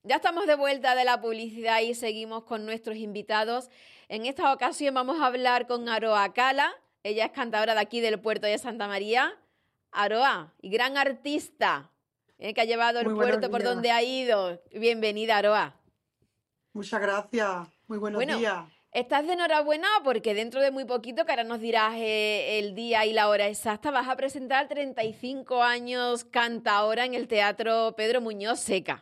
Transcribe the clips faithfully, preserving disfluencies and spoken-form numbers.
Ya estamos de vuelta de la publicidad y seguimos con nuestros invitados. En esta ocasión vamos a hablar con Aroa Cala. Ella es cantadora de aquí del puerto de Santa María. Aroa, y gran artista, eh, que ha llevado el Muy buenos puerto por días. donde ha ido. Bienvenida, Aroa. Muchas gracias. Muy buenos Bueno, días. estás de enhorabuena porque dentro de muy poquito, que ahora nos dirás eh, el día y la hora exacta, vas a presentar treinta y cinco años cantadora en el Teatro Pedro Muñoz Seca.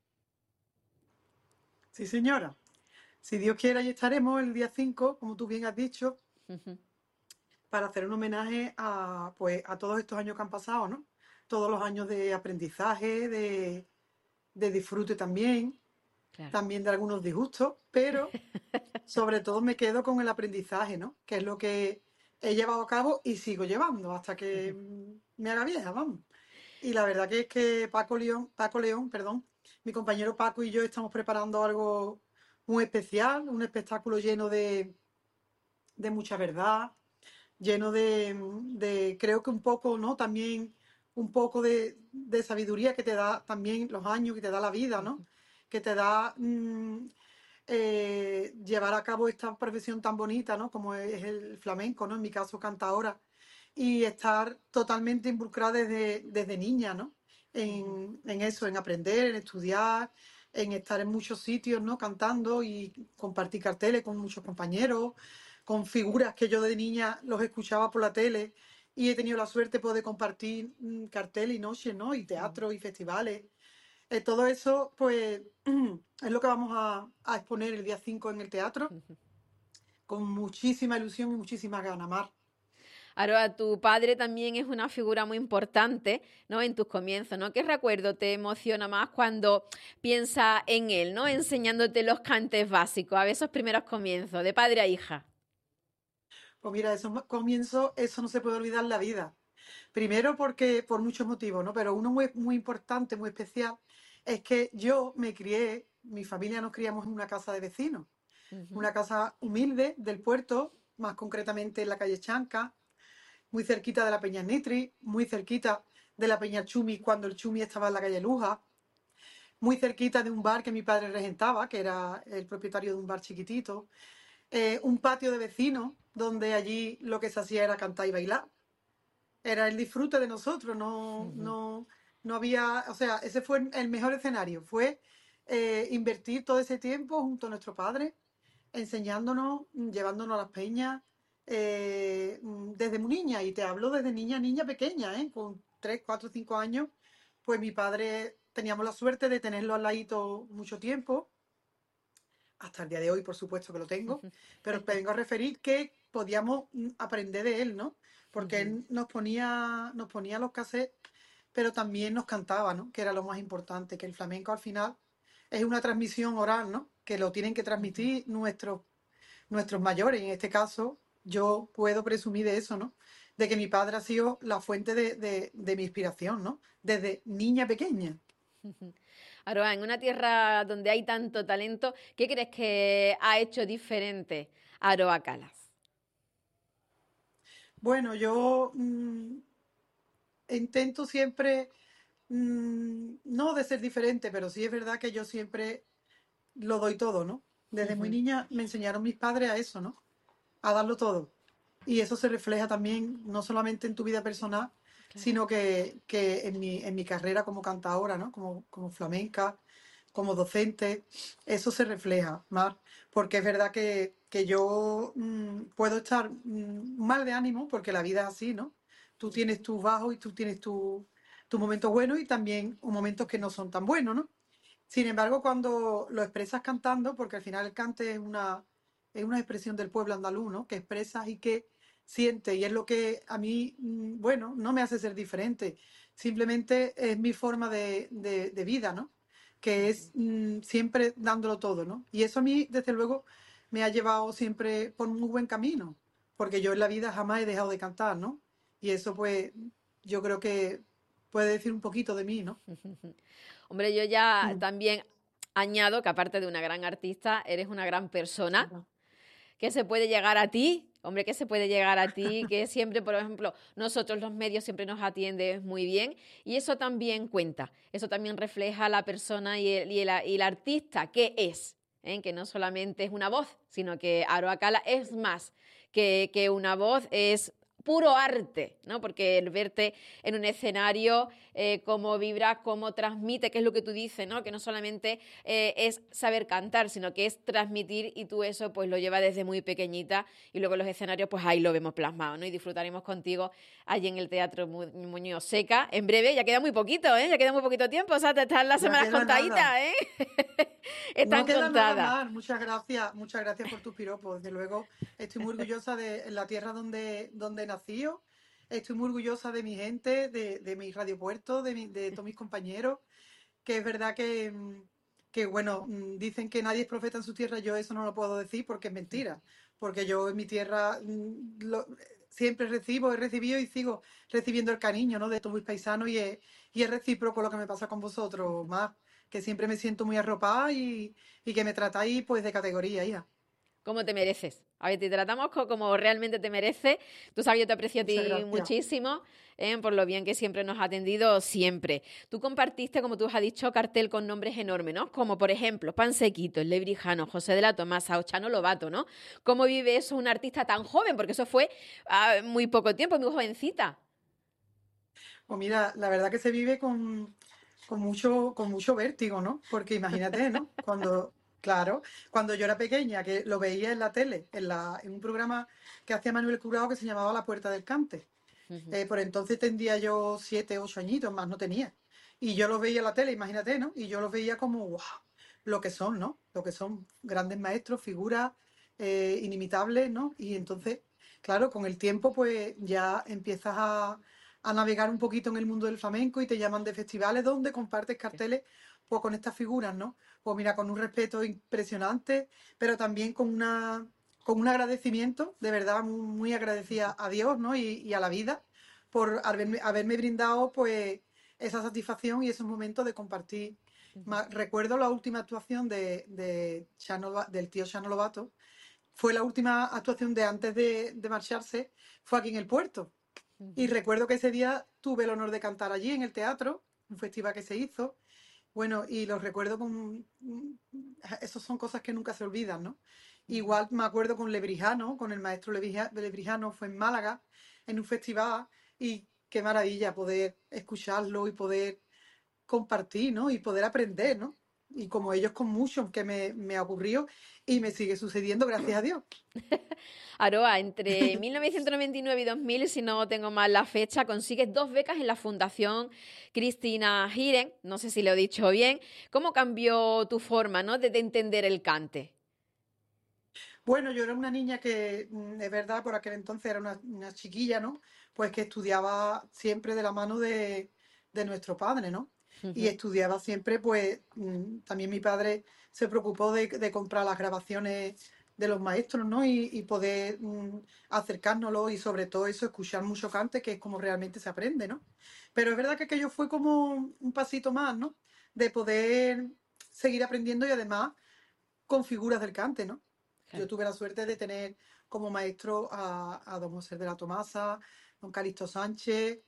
Sí, señora. Si Dios quiere, ahí estaremos el día cinco, como tú bien has dicho, Uh-huh. para hacer un homenaje a, pues, a todos estos años que han pasado, ¿no? Todos los años de aprendizaje, de, de disfrute también, Claro. también de algunos disgustos, pero sobre todo me quedo con el aprendizaje, ¿no? Que es lo que he llevado a cabo y sigo llevando hasta que Uh-huh. me haga vieja, vamos. Y la verdad que es que Paco León, Paco León, perdón, mi compañero Paco y yo estamos preparando algo muy especial, un espectáculo lleno de, de mucha verdad, lleno de, de, creo que un poco, ¿no? También un poco de, de sabiduría que te da también los años, que te da la vida, ¿no? Que te da mm, eh, llevar a cabo esta profesión tan bonita, ¿no? Como es el flamenco, ¿no? En mi caso, cantadora, y estar totalmente involucrada desde, desde niña, ¿no? En, en eso, en aprender, en estudiar, en estar en muchos sitios, ¿no? Cantando y compartir carteles con muchos compañeros, con figuras que yo de niña los escuchaba por la tele y he tenido la suerte pues, de compartir mm, carteles y noches, ¿no? Y teatros y festivales. Eh, todo eso, pues, es lo que vamos a, a exponer el día cinco en el teatro, Uh-huh. con muchísima ilusión y muchísimas ganas, Mar. Aroa, tu padre también es una figura muy importante, ¿no? En tus comienzos, ¿no? ¿Qué recuerdo te emociona más cuando piensas en él, ¿no? Enseñándote los cantes básicos, a ver, esos primeros comienzos, de padre a hija. Pues mira, esos comienzos, eso no se puede olvidar en la vida. Primero porque, por muchos motivos, ¿no? Pero uno muy, muy importante, muy especial, es que yo me crié, mi familia nos criamos en una casa de vecinos, Uh-huh. una casa humilde del puerto, más concretamente en la calle Chanca, muy cerquita de la Peña Nitri, muy cerquita de la Peña Chumi cuando el Chumi estaba en la calle Luja, muy cerquita de un bar que mi padre regentaba, que era el propietario de un bar chiquitito, eh, un patio de vecinos donde allí lo que se hacía era cantar y bailar. Era el disfrute de nosotros, no, Uh-huh. no, no había, o sea, ese fue el mejor escenario, fue eh, invertir todo ese tiempo junto a nuestro padre, enseñándonos, llevándonos a las peñas, eh, desde muy niña, y te hablo desde niña, niña pequeña, ¿eh? Con tres, cuatro, cinco años, pues mi padre teníamos la suerte de tenerlo al ladito mucho tiempo, hasta el día de hoy, por supuesto que lo tengo, pero vengo a referir que podíamos mm, aprender de él, ¿no? Porque Uh-huh. él nos ponía, nos ponía los cassettes, pero también nos cantaba, ¿no? Que era lo más importante, que el flamenco al final es una transmisión oral, ¿no? Que lo tienen que Uh-huh. transmitir nuestros, nuestros mayores. En este caso, yo puedo presumir de eso, ¿no? De que mi padre ha sido la fuente de, de, de mi inspiración, ¿no? Desde niña pequeña. Aroa, en una tierra donde hay tanto talento, ¿qué crees que ha hecho diferente a Aroa Calas? Bueno, yo mm, intento siempre, mm, no de ser diferente, pero sí es verdad que yo siempre lo doy todo, ¿no? Desde muy Uh-huh. niña me enseñaron mis padres a eso, ¿no? A darlo todo. Y eso se refleja también no solamente en tu vida personal, Claro. sino que, que en mi, en mi carrera como cantadora, ¿no? Como, como flamenca, como docente, eso se refleja más, porque es verdad que, que yo mm, puedo estar mm, mal de ánimo, porque la vida es así, ¿no? Tú tienes tus bajos y tú tienes tus tu momentos buenos y también momentos que no son tan buenos, ¿no? Sin embargo, cuando lo expresas cantando, porque al final el cante es una, es una expresión del pueblo andaluz, ¿no? Que expresas y que sientes, y es lo que a mí, mm, bueno, no me hace ser diferente, simplemente es mi forma de, de- de vida, ¿no? Que es mm, siempre dándolo todo, ¿no? Y eso a mí, desde luego, me ha llevado siempre por un muy buen camino, porque yo en la vida jamás he dejado de cantar, ¿no? Y eso, pues, yo creo que puede decir un poquito de mí, ¿no? Hombre, yo ya Mm. también añado que aparte de una gran artista, eres una gran persona que se puede llegar a ti, hombre, que se puede llegar a ti, que siempre, por ejemplo, nosotros los medios siempre nos atienden muy bien y eso también cuenta, eso también refleja la persona y el, y el, y el artista que es, ¿eh? Que no solamente es una voz, sino que Aroa Cala es más que, que una voz, es puro arte, ¿no? Porque el verte en un escenario, eh, cómo vibra, cómo transmite, que es lo que tú dices, ¿no? Que no solamente eh, es saber cantar, sino que es transmitir y tú eso pues lo llevas desde muy pequeñita y luego en los escenarios pues ahí lo vemos plasmado, ¿no? Y disfrutaremos contigo allí en el Teatro Mu Muñoz Seca. En breve, ya queda muy poquito, ¿eh? Ya queda muy poquito tiempo, o sea, te están las Ya semanas queda contaditas, nada. ¿eh? No Están queda nada contadas. más. Muchas gracias, muchas gracias por tus piropos. Desde luego, estoy muy orgullosa de la tierra donde, donde nací. Estoy muy orgullosa de mi gente, de, de mi radiopuerto, de, mi, de todos mis compañeros, que es verdad que, mm, que, bueno, mm, dicen que nadie es profeta en su tierra, yo eso no lo puedo decir porque es mentira, porque yo en mi tierra mm, lo- siempre recibo, he recibido y sigo recibiendo el cariño, ¿no? De todos mis paisanos y es, y es recíproco lo que me pasa con vosotros, más, que siempre me siento muy arropada y, y que me tratáis pues de categoría, hija. Como te mereces. A ver, te tratamos co- como realmente te mereces. Tú sabes, yo te aprecio a Muchas ti gracias. muchísimo, ¿eh? Por lo bien que siempre nos has atendido, siempre. Tú compartiste, como tú has dicho, cartel con nombres enormes, ¿no? Como por ejemplo, Pansequito, El Lebrijano, José de la Tomasa o Chano Lobato, ¿no? ¿Cómo vive eso un artista tan joven? Porque eso fue ah, muy poco tiempo, muy jovencita. Pues mira, la verdad que se vive con, con mucho, con mucho vértigo, ¿no? Porque imagínate, ¿no? Cuando, claro, cuando yo era pequeña, que lo veía en la tele, en la, en un programa que hacía Manuel Curao que se llamaba La Puerta del Cante. Ujú. Eh, por entonces tendría yo siete, ocho añitos, más no tenía. Y yo los veía en la tele, imagínate, ¿no? Y yo los veía como, wow, lo que son, ¿no? Lo que son grandes maestros, figuras eh, inimitables, ¿no? Y entonces, claro, con el tiempo, pues ya empiezas a, a navegar un poquito en el mundo del flamenco y te llaman de festivales donde compartes carteles, pues con estas figuras, ¿no? Pues mira, con un respeto impresionante, pero también con una con un agradecimiento, de verdad, muy, muy agradecida a Dios, ¿no? Y, y a la vida por haberme, haberme brindado, pues, esa satisfacción y esos momentos de compartir. Ujú. Ma- recuerdo la última actuación de, de Chano Loba- del tío Chano Lobato, fue la última actuación de antes de, de marcharse, fue aquí en el puerto. Y Ujú. recuerdo que ese día tuve el honor de cantar allí en el teatro, un festival que se hizo. Bueno, y los recuerdo con... Esas son cosas que nunca se olvidan, ¿no? Ujú. Igual me acuerdo con Lebrijano, con el maestro Lebrija- Lebrijano, fue en Málaga, en un festival, y qué maravilla poder escucharlo y poder compartir, ¿no? Y poder aprender, ¿no? Y como ellos con mucho que me, me ocurrió y me sigue sucediendo, gracias a Dios. Aroa, entre mil novecientos noventa y nueve y dos mil, si no tengo mal la fecha, consigues dos becas en la Fundación Cristina Giren, no sé si lo he dicho bien. ¿Cómo cambió tu forma, ¿no? de, de entender el cante? Bueno, yo era una niña que, mm, es verdad, por aquel entonces era una, una chiquilla, ¿no? Pues que estudiaba siempre de la mano de, de nuestro padre, ¿no? Y Ujú. estudiaba siempre, pues mm, también mi padre se preocupó de, de comprar las grabaciones de los maestros, ¿no? Y, y poder mm, acercárnoslo y sobre todo eso, escuchar mucho cante, que es como realmente se aprende, ¿no? Pero es verdad que aquello fue como un pasito más, ¿no? De poder seguir aprendiendo y además con figuras del cante, ¿no? Yo Claro. tuve la suerte de tener como maestro a, a don José de la Tomasa, don Calixto Sánchez.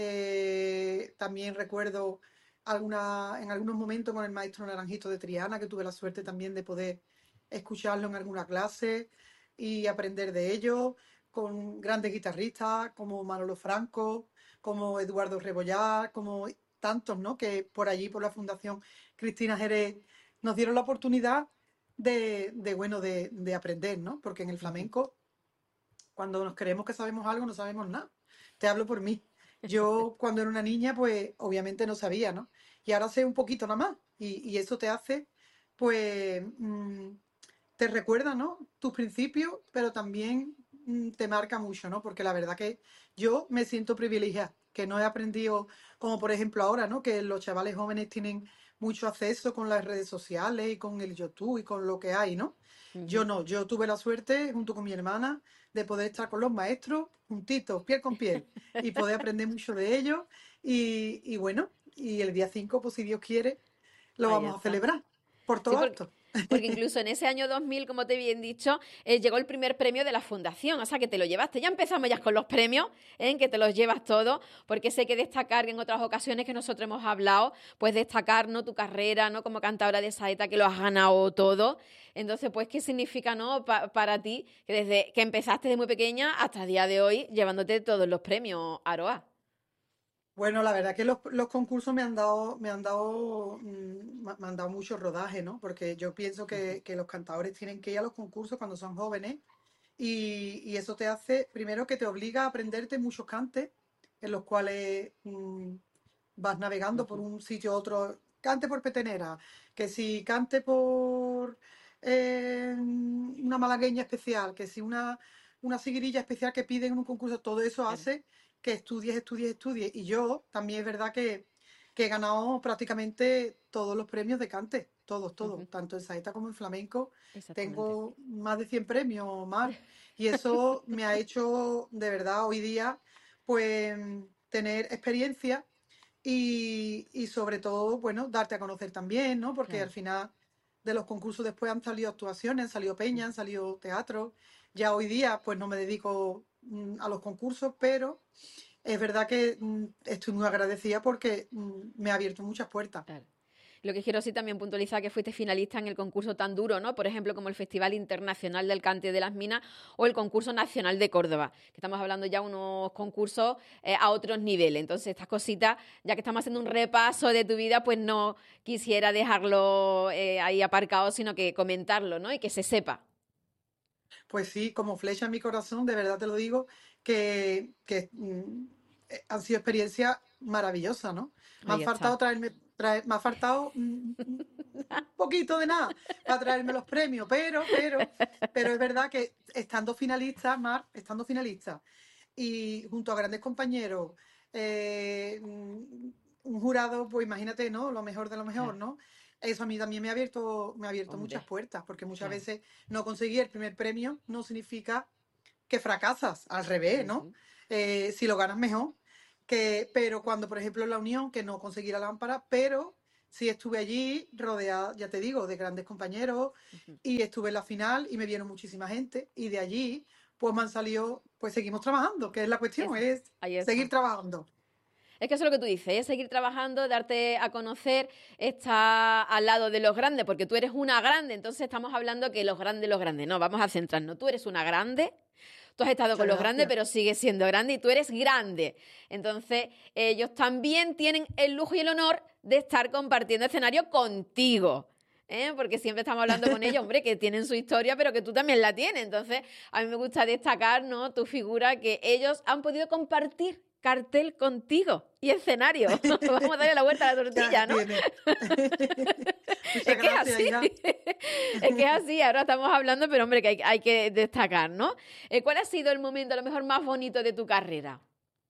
Eh, también recuerdo alguna, en algunos momentos con el maestro Naranjito de Triana, que tuve la suerte también de poder escucharlo en alguna clase y aprender de ellos, con grandes guitarristas como Manolo Franco, como Eduardo Rebollar, como tantos, ¿no? Que por allí, por la Fundación Cristina Jerez, nos dieron la oportunidad de, de, bueno, de, de aprender, ¿no? Porque en el Ujú. flamenco, cuando nos creemos que sabemos algo, no sabemos nada. Te hablo por mí. Yo cuando era una niña, pues obviamente no sabía, ¿no? Y ahora sé un poquito nada más. Y, y eso te hace, pues, mm, te recuerda, ¿no? Tus principios, pero también mm, te marca mucho, ¿no? Porque la verdad que yo me siento privilegiada, que no he aprendido, como por ejemplo ahora, ¿no? Que los chavales jóvenes tienen mucho acceso con las redes sociales y con el YouTube y con lo que hay, ¿no? Yo Ujú. no, yo tuve la suerte, junto con mi hermana, de poder estar con los maestros, juntitos, piel con piel, y poder aprender mucho de ellos. Y, y bueno, y el día cinco pues si Dios quiere, lo Ahí vamos a está. celebrar por Sí, todo porque, alto. porque incluso en ese año dos mil, como te bien dicho, eh, llegó el primer premio de la fundación, o sea que te lo llevaste. Ya empezamos ya con los premios, ¿eh? En que te los llevas todos, porque sé que destacar, que en otras ocasiones que nosotros hemos hablado, pues destacar, ¿no?, tu carrera, ¿no?, como cantadora de saeta, que lo has ganado todo. Entonces, pues, ¿qué significa, ¿no?, pa para ti, que desde que empezaste de muy pequeña hasta el día de hoy, llevándote todos los premios, Aroa? Bueno, la verdad que los, los concursos me han dado, me han dado, mm, me me han dado mucho rodaje, ¿no? Porque yo pienso Ujú. que, que los cantadores tienen que ir a los concursos cuando son jóvenes y, y eso te hace, primero que te obliga a aprenderte muchos cantes en los cuales mm, vas navegando por Ujú. un sitio a otro, cante por petenera, que si cante por eh, una malagueña especial, que si una, una siguirilla especial que piden en un concurso, todo eso Claro. hace que estudies, estudies, estudies. Y yo también es verdad que, que he ganado prácticamente todos los premios de cante, todos, todos, Ujú. tanto en saeta como en flamenco. Exactamente. Tengo más de cien premios más. Y eso me ha hecho, de verdad, hoy día, pues tener experiencia y, y sobre todo, bueno, darte a conocer también, ¿no? Porque al Claro. final de los concursos después han salido actuaciones, han salido peñas, han Ujú. salido teatro. Ya hoy día, pues no me dedico mm, a los concursos, pero es verdad que mm, estoy muy agradecida porque mm, me ha abierto muchas puertas. Claro. Lo que quiero sí también puntualizar que fuiste finalista en el concurso tan duro, ¿no? Por ejemplo, como el Festival Internacional del Cante de las Minas o el Concurso Nacional de Córdoba, que estamos hablando ya unos concursos eh, a otros niveles. Entonces, estas cositas, ya que estamos haciendo un repaso de tu vida, pues no quisiera dejarlo eh, ahí aparcado, sino que comentarlo, ¿no? Y que se sepa. Pues sí, como flecha en mi corazón, de verdad te lo digo, que, que, mm, eh, han sido experiencias maravillosas, ¿no? Me han Ahí está. faltado traerme, traer- me ha faltado mm, un poquito de nada para traerme los premios, pero, pero, pero es verdad que estando finalista, Mar, estando finalista, y junto a grandes compañeros, eh, mm, un jurado, pues imagínate, ¿no? Lo mejor de lo mejor, Claro, ¿no? Eso a mí también me ha abierto, me ha abierto muchas hombre, puertas, porque muchas claro. veces no conseguir el primer premio no significa que fracasas, al revés, ¿no? Ujú. Eh, si lo ganas mejor, que, pero cuando, por ejemplo, en la Unión, que no conseguí la lámpara, pero sí estuve allí rodeada, ya te digo, de grandes compañeros Ujú. y estuve en la final y me vieron muchísima gente y de allí pues me han salido, pues seguimos trabajando, que es la cuestión, Eso, es ahí seguir está. trabajando. Es que eso es lo que tú dices, es seguir trabajando, darte a conocer, estar al lado de los grandes, porque tú eres una grande, entonces estamos hablando que los grandes, los grandes, no, vamos a centrarnos, tú eres una grande, tú has estado Muchas con los grandes, gracias. pero sigues siendo grande y tú eres grande. Entonces, ellos también tienen el lujo y el honor de estar compartiendo escenario contigo. ¿Eh? Porque siempre estamos hablando con ellos, hombre, que tienen su historia, pero que tú también la tienes. Entonces, a mí me gusta destacar, ¿no?, tu figura, que ellos han podido compartir cartel contigo y escenario. Vamos a darle la vuelta a la ¿Qué tortilla, hace ¿no? tiene? Es Muchas que es gracias, así. hija. Es que es así. Ahora estamos hablando, pero hombre, que hay, hay que destacar, ¿no? Eh, ¿Cuál ha sido el momento a lo mejor más bonito de tu carrera?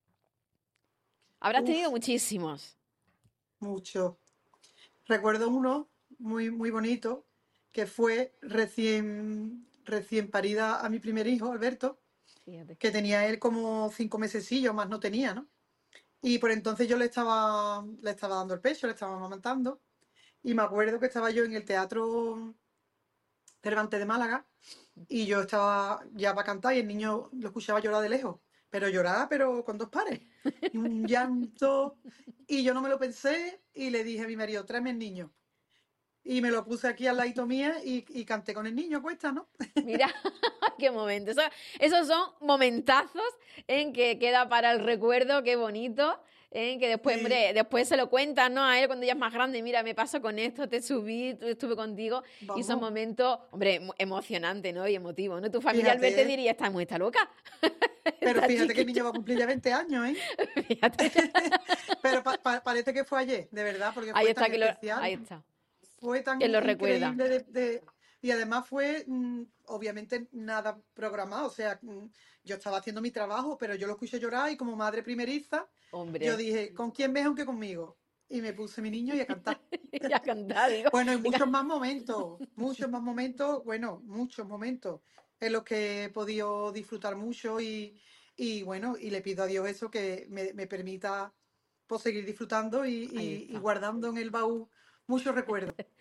Habrás tenido Uf, muchísimos. mucho. Recuerdo uno muy, muy bonito que fue recién, recién parida a mi primer hijo, Alberto, Fíjate. que tenía él como cinco mesecillos, más no tenía, ¿no? Y por entonces yo le estaba, le estaba dando el pecho, le estaba amamantando. Y me acuerdo que estaba yo en el Teatro Cervantes de Málaga y yo estaba ya para cantar y el niño lo escuchaba llorar de lejos. Pero lloraba, pero con dos pares. Y un llanto. Y yo no me lo pensé y le dije a mi marido, tráeme el niño. Y me lo puse aquí al ladito mía y, y canté con el niño, cuesta, ¿no? Mira, qué momento. Eso- esos son momentazos en que queda para el recuerdo, qué bonito. En que después, Sí, hombre, después se lo cuentan, ¿no?, a él cuando ya es más grande. Mira, me pasó con esto, te subí, tu- estuve contigo. Y son vamos, momentos, hombre, emo- emocionantes, ¿no? Y emotivos, ¿no? Tu familia al verte fíjate, ¿eh? diría, esta muy está loca, Pero está fíjate que el chiquito. niño va a cumplir ya veinte años, ¿eh? Fíjate. Pero pa- pa- parece que fue ayer, de verdad, porque Ahí fue está, tan que lo, especial. ahí está, Fue que tan lo recuerda. increíble de, de- y además fue mm, obviamente nada programado, o sea, mm, yo estaba haciendo mi trabajo, pero yo lo escuché llorar y como madre primeriza, yo Hombre, dije, ¿con quién mejor que conmigo? Y me puse mi niño y a cantar. ya cantar, digo. Bueno, y Venga. muchos más momentos, muchos más momentos, bueno, muchos momentos en los que he podido disfrutar mucho y, y bueno, y le pido a Dios eso, que me, me permita pues, seguir disfrutando y, Ahí y y está. guardando en el baúl muchos recuerdos.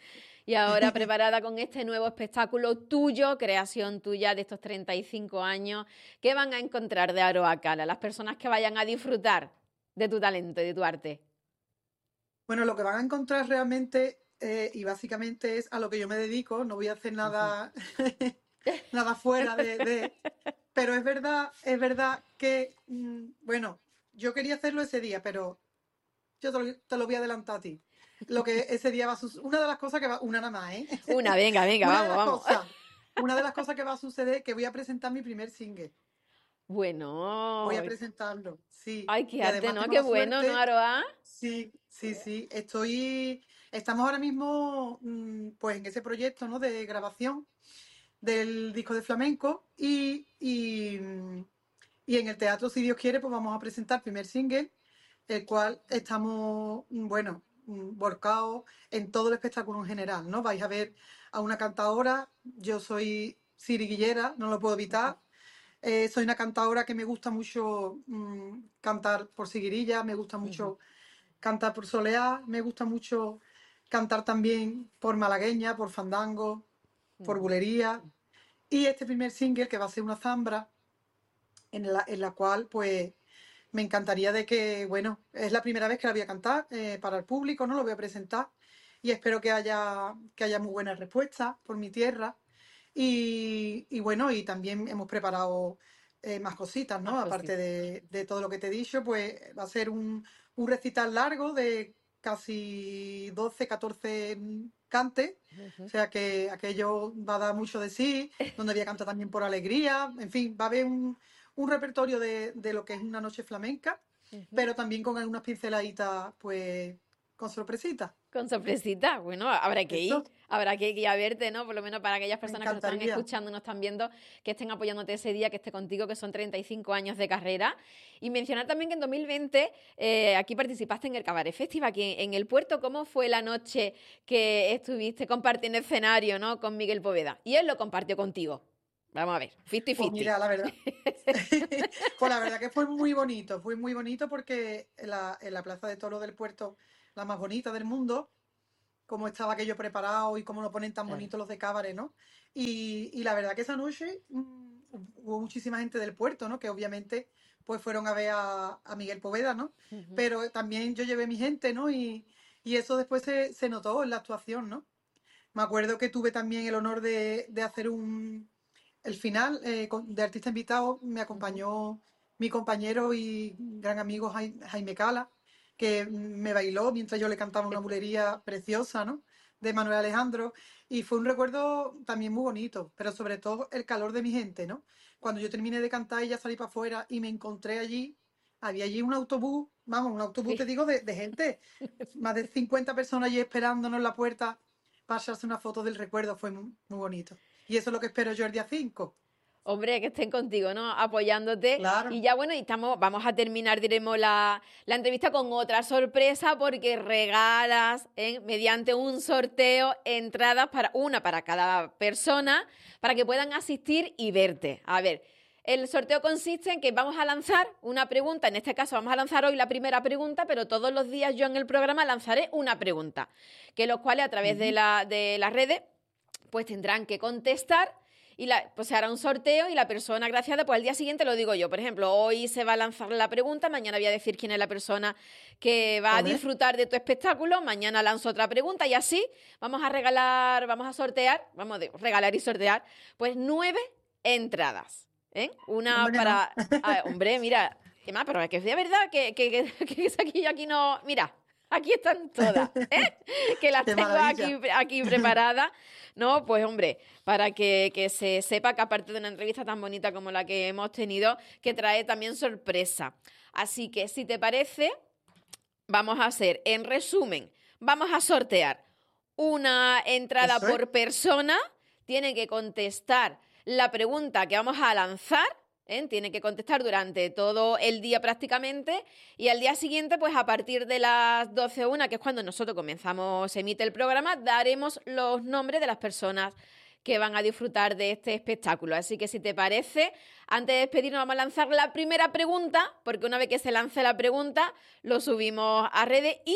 Y ahora preparada con este nuevo espectáculo tuyo, creación tuya de estos treinta y cinco años. ¿Qué van a encontrar de Aroa Cala las personas que vayan a disfrutar de tu talento y de tu arte? Bueno, lo que van a encontrar realmente, eh, y básicamente es a lo que yo me dedico, no voy a hacer nada, nada fuera de, de- Pero es verdad, es verdad que, mm, bueno, yo quería hacerlo ese día, pero yo te lo, te lo voy a adelantar a ti. Lo que ese día va a suceder, una de las cosas que va, una nada más, ¿eh? Una, venga, venga, Una de vamos, las vamos. cosas, una de las cosas que va a suceder es que voy a presentar mi primer single. Voy Bueno, a presentarlo, sí. ay, qué Y arte, además ¿no? tengo Qué la bueno, ¿no, suerte, Aroa? sí, sí, sí. Estoy, estamos ahora mismo, mm, pues en ese proyecto, ¿no? De grabación del disco de flamenco y, y, mm, y en el teatro, si Dios quiere, pues vamos a presentar el primer single, el cual estamos, mm, bueno, mm, volcados en todo el espectáculo en general, ¿no? Vais a ver a una cantadora, yo soy Siri Guillera, no lo puedo evitar. Eh, soy una cantadora que me gusta mucho mm, cantar por Siguirilla, me gusta Ujú, mucho cantar por Soleá, me gusta mucho cantar también por malagueña, por fandango, por ujú. bulería. Y este primer single, que va a ser una zambra, en la, en la cual pues me encantaría de que, bueno, es la primera vez que la voy a cantar eh, para el público, ¿no? Lo voy a presentar y espero que haya, que haya muy buenas respuestas por mi tierra. Y, y bueno, y también hemos preparado eh, más cositas, Más ¿no? Aparte cositas. de, de todo lo que te he dicho, pues va a ser un, un recital largo de casi doce catorce cantes. O Ujú. sea que aquello va a dar mucho de sí, donde voy a cantar también por alegría. En fin, va a haber un, un repertorio de, de lo que es una noche flamenca, Ujú. pero también con algunas pinceladitas, pues, con sorpresitas. Con sorpresita, bueno, habrá que ir, Eso habrá que ir a verte, ¿no? Por lo menos para aquellas me personas que nos están encantaría. escuchando, nos están viendo, que estén apoyándote ese día, que esté contigo, que son treinta y cinco años de carrera. Y mencionar también que en dos mil veinte eh, aquí participaste en el Cabaret Festival, aquí en el Puerto. ¿Cómo fue la noche que estuviste compartiendo escenario, ¿no? Con Miguel Poveda? Y él lo compartió contigo. Vamos a ver, Pues cincuenta mira, la verdad, pues la verdad que fue muy bonito, fue muy bonito porque en la, en la Plaza de Toros del Puerto, la más bonita del mundo, cómo estaba aquello preparado y cómo lo ponen tan Claro. bonito los de Cabaret, ¿no? Y, y la verdad que esa noche mm, hubo muchísima gente del puerto, ¿no? Que obviamente pues fueron a ver a, a Miguel Poveda, ¿no? Ujú. Pero también yo llevé mi gente, ¿no? Y, y eso después se, se notó en la actuación, ¿no? Me acuerdo que tuve también el honor de, de hacer un... El final eh, con- de artista invitado me Ujú. acompañó mi compañero y gran amigo Jai- Jaime Cala, que me bailó mientras yo le cantaba una bulería preciosa, ¿no? De Manuel Alejandro. Y fue un recuerdo también muy bonito, pero sobre todo el calor de mi gente, ¿no? Cuando yo terminé de cantar y ya salí para afuera y me encontré allí, había allí un autobús, vamos, un autobús te Sí. digo de, de gente, más de cincuenta personas allí esperándonos en la puerta para echarse una foto del recuerdo, fue muy, muy bonito. Y eso es lo que espero yo el día cinco. Hombre, que estén contigo, ¿no? Apoyándote. Y Claro, ya bueno, y estamos, vamos a terminar, diremos, la, la entrevista con otra sorpresa porque regalas ¿eh? mediante un sorteo entradas para una para cada persona para que puedan asistir y verte. A ver, el sorteo consiste en que vamos a lanzar una pregunta, en este caso vamos a lanzar hoy la primera pregunta, pero todos los días yo en el programa lanzaré una pregunta, que los cuales a través de, ujú, la, de las redes pues tendrán que contestar y la, pues se hará un sorteo y la persona agraciada, pues al día siguiente lo digo yo. Por ejemplo, hoy se va a lanzar la pregunta, mañana voy a decir quién es la persona que va a ole, disfrutar de tu espectáculo, mañana lanzo otra pregunta y así vamos a regalar, vamos a sortear, vamos a regalar y sortear, pues nueve entradas. ¿eh? Una ¿dónde que no? para... ah, hombre, mira, ¿qué más? Pero es que es de verdad que, que, que, que es aquí, aquí no... Mira, aquí están todas, ¿eh? Que las Qué tengo aquí, maravilla. aquí preparadas. No, pues hombre, para que, que se sepa que aparte de una entrevista tan bonita como la que hemos tenido, que trae también sorpresa. Así que si te parece, vamos a hacer, en resumen, vamos a sortear una entrada Eso es. por persona, tiene que contestar la pregunta que vamos a lanzar, ¿eh? Tiene que contestar durante todo el día prácticamente y al día siguiente, pues a partir de las doce o una, que es cuando nosotros comenzamos, se emite el programa, daremos los nombres de las personas que van a disfrutar de este espectáculo. Así que si te parece, antes de despedirnos vamos a lanzar la primera pregunta, porque una vez que se lance la pregunta, lo subimos a redes y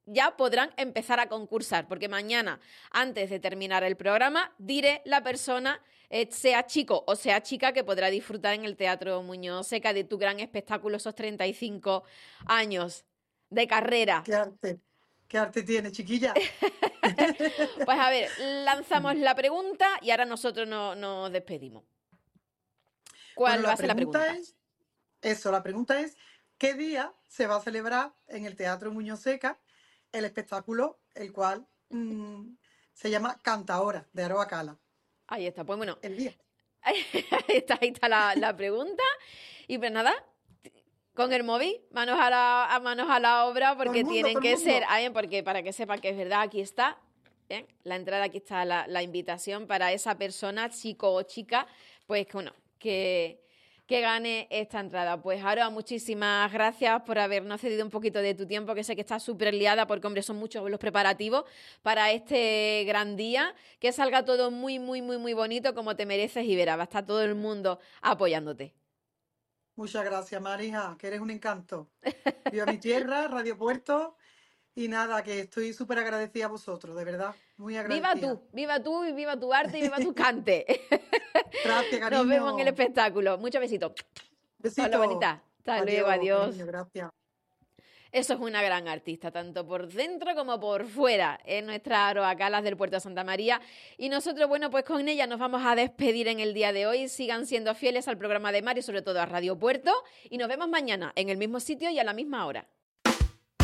ya podrán empezar a concursar, porque mañana, antes de terminar el programa, diré la persona, eh, sea chico o sea chica, que podrá disfrutar en el Teatro Muñoz Seca de tu gran espectáculo, esos treinta y cinco años de carrera. Qué arte, qué arte tiene, chiquilla. Pues a ver, lanzamos la pregunta y ahora nosotros no, nos despedimos. ¿Cuál Bueno, va la a ser la pregunta pregunta? es, eso, la pregunta es, ¿qué día se va a celebrar en el Teatro Muñoz Seca el espectáculo, el cual mm, se llama Cantaora, de Aroa Cala? Ahí está, pues bueno, El día. ahí está, ahí está la, la pregunta. Y pues nada, con el móvil, manos a la, a manos a la obra, Todo porque el mundo, tienen todo el que mundo. ser, ah, bien, porque para que sepan que es verdad, aquí está, ¿bien? La entrada, aquí está la, la invitación para esa persona, chico o chica, pues que, bueno, que, que gane esta entrada. Pues Aroa, muchísimas gracias por habernos cedido un poquito de tu tiempo, que sé que estás súper liada, porque hombre, son muchos los preparativos para este gran día, que salga todo muy, muy, muy, muy bonito, como te mereces, y verás, va a estar todo el mundo apoyándote. Muchas gracias, Marija, que eres un encanto. Viva mi tierra, Radio Puerto, y nada, que estoy súper agradecida a vosotros, de verdad, muy Viva agradecida. tú, viva tú y viva tu arte y viva tu cante. Gracias, Nos vemos en el cariño. espectáculo. Muchos besitos. Hola, Besitos. bonita. Hasta luego, Adiós, adiós. cariño, gracias. Eso es una gran artista, tanto por dentro como por fuera. Es nuestra Aroa Calas del Puerto de Santa María. Y nosotros, bueno, pues con ella nos vamos a despedir en el día de hoy. Sigan siendo fieles al programa de Mar y sobre todo a Radio Puerto. Y nos vemos mañana en el mismo sitio y a la misma hora.